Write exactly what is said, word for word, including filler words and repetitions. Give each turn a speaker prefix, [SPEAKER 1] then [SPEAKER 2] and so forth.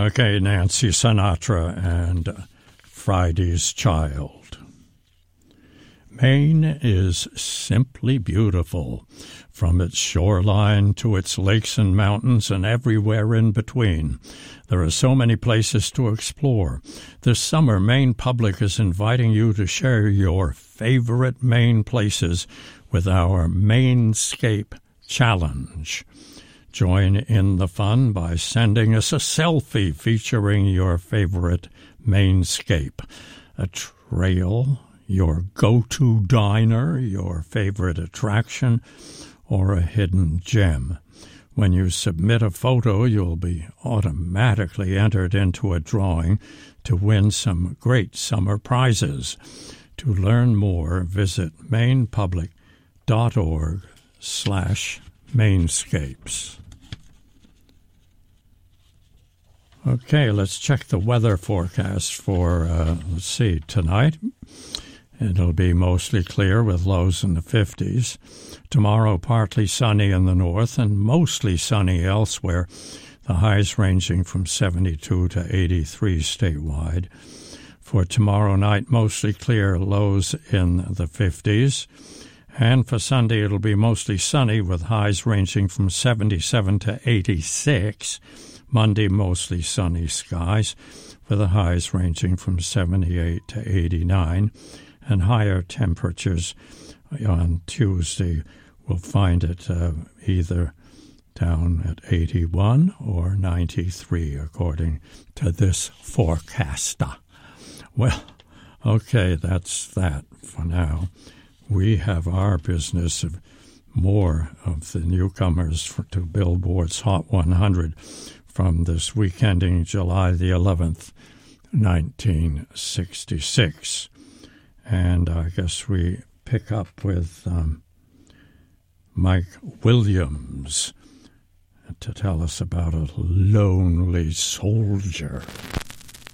[SPEAKER 1] Okay, Nancy Sinatra and Friday's Child. Maine is simply beautiful, from its shoreline to its lakes and mountains and everywhere in between. There are so many places to explore. This summer, Maine Public is inviting you to share your favorite Maine places with our Mainscape Challenge. Join in the fun by sending us a selfie featuring your favorite Mainscape, a trail, your go-to diner, your favorite attraction, or a hidden gem. When you submit a photo, you'll be automatically entered into a drawing to win some great summer prizes. To learn more, visit mainpublic.org slash mainscapes. Okay, let's check the weather forecast for, uh, let's see, tonight. It'll be mostly clear with lows in the fifties. Tomorrow, partly sunny in the north and mostly sunny elsewhere. The highs ranging from seventy-two to eighty-three statewide. For tomorrow night, mostly clear, lows in the fifties. And for Sunday, it'll be mostly sunny with highs ranging from seventy-seven to eighty-six. Monday, mostly sunny skies with the highs ranging from seventy-eight to eighty-nine. And higher temperatures on Tuesday. We'll find it uh, either down at eighty-one or ninety-three, according to this forecaster. Well, okay, that's that for now. We have our business of more of the newcomers for, to Billboard's Hot one hundred from this week ending July the eleventh, nineteen sixty-six. And I guess we pick up with um, Mike Williams to tell us about a lonely soldier.